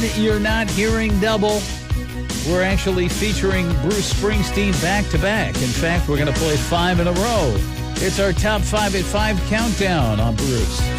You're not hearing double. We're actually featuring Bruce Springsteen back-to-back. In fact, we're going to play 5 in a row. It's our Top 5 at 5 countdown on Bruce.